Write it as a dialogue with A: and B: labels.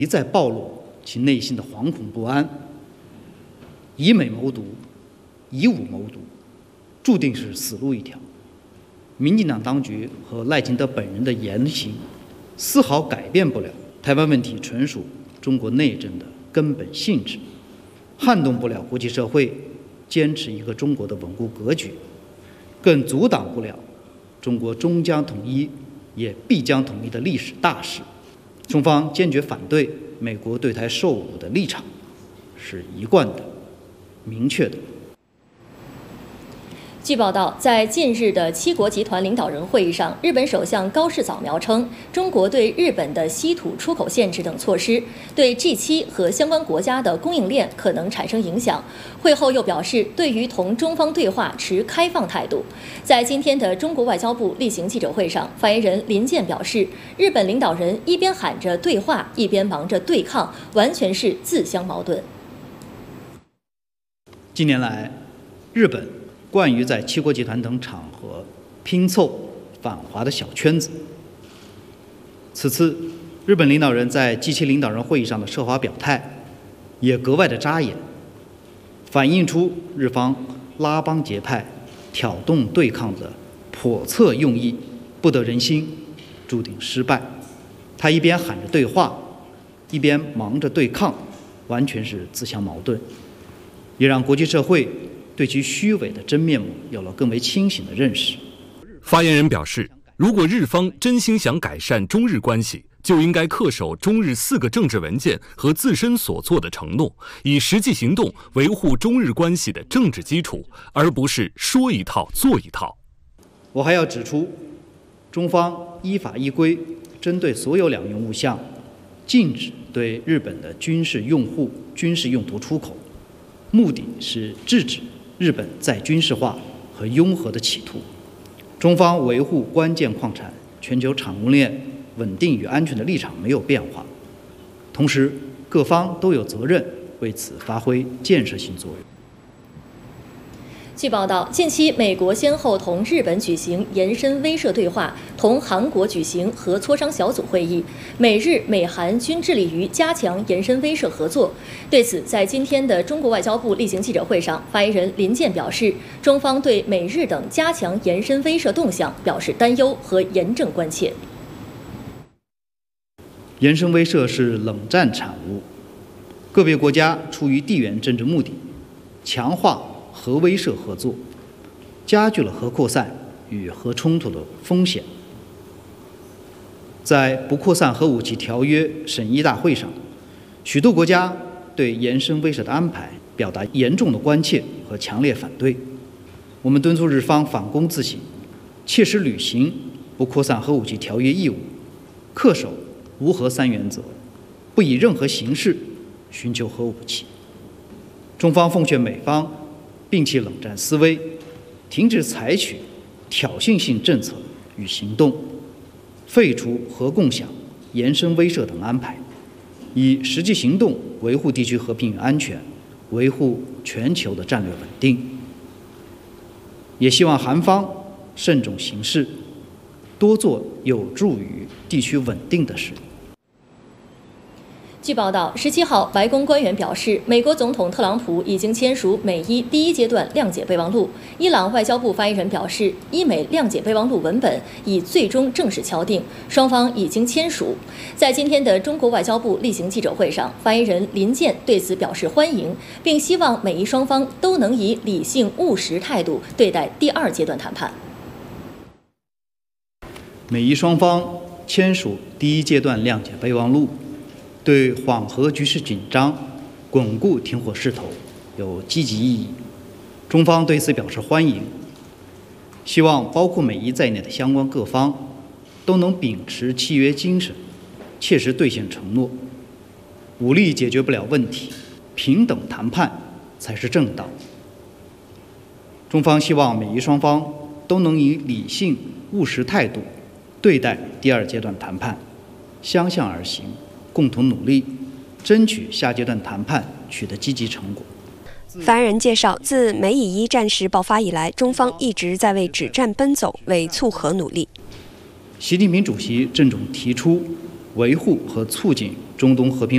A: 一再暴露其内心的惶恐不安。以美谋独，以武谋独，注定是死路一条。民进党当局和赖清德本人的言行，丝毫改变不了台湾问题纯属中国内政的根本性质，撼动不了国际社会坚持一个中国的稳固格局，更阻挡不了中国终将统一也必将统一的历史大势。中方坚决反对美国对台售武的立场，是一贯的、明确的。
B: 据报道，在近日的七国集团领导人会议上，日本首相高市早苗称，中国对日本的稀土出口限制等措施对 G7 和相关国家的供应链可能产生影响。会后又表示，对于同中方对话持开放态度。在今天的中国外交部例行记者会上，发言人林健表示，日本领导人一边喊着对话，一边忙着对抗，完全是自相矛盾。
A: 近年来，日本惯于在七国集团等场合拼凑反华的小圈子。此次日本领导人在 G7 领导人会议上的涉华表态，也格外的扎眼，反映出日方拉帮结派、挑动对抗的叵测用意，不得人心，注定失败。他一边喊着对话，一边忙着对抗，完全是自相矛盾，也让国际社会对其虚伪的真面目有了更为清醒的认识。
C: 发言人表示，如果日方真心想改善中日关系，就应该恪守中日4个政治文件和自身所做的承诺，以实际行动维护中日关系的政治基础，而不是说一套做一套。
A: 我还要指出，中方依法依规针对所有两用物项，禁止对日本的军事用户、军事用途出口，目的是制止日本再军事化和拥核的企图。中方维护关键矿产全球产供链稳定与安全的立场没有变化，同时各方都有责任为此发挥建设性作用。
B: 据报道，近期美国先后同日本举行延伸威慑对话，同韩国举行核磋商小组会议，美日美韩均致力于加强延伸威慑合作。对此，在今天的中国外交部例行记者会上，发言人林健表示，中方对美日等加强延伸威慑动向表示担忧和严正关切。
A: 延伸威慑是冷战产物，个别国家出于地缘政治目的，强化核威慑合作，加剧了核扩散与核冲突的风险。在不扩散核武器条约审议大会上，许多国家对延伸威慑的安排表达严重的关切和强烈反对。我们敦促日方反躬自省，切实履行不扩散核武器条约义务，恪守无核3原则，不以任何形式寻求核武器。中方奉劝美方摒弃冷战思维，停止采取挑衅性政策与行动，废除核共享、延伸威慑等安排，以实际行动维护地区和平与安全，维护全球的战略稳定。也希望韩方慎重行事，多做有助于地区稳定的事。
B: 据报道，17号，白宫官员表示，美国总统特朗普已经签署美伊第1阶段谅解备忘录。伊朗外交部发言人表示，伊美谅解备忘录文本已最终正式敲定，双方已经签署。在今天的中国外交部例行记者会上，发言人林健对此表示欢迎，并希望美伊双方都能以理性务实态度对待第2阶段谈判。
A: 美伊双方签署第1阶段谅解备忘录，对缓和局势紧张、稳固停火势头有积极意义，中方对此表示欢迎，希望包括美伊在内的相关各方都能秉持契约精神，切实兑现承诺。武力解决不了问题，平等谈判才是正道。中方希望美伊双方都能以理性务实态度对待第2阶段谈判，相向而行，共同努力，争取下阶段谈判取得积极成果。
D: 发言人介绍，自美以1战事爆发以来，中方一直在为止战奔走，为促和努力。
A: 习近平主席郑重提出，维护和促进中东和平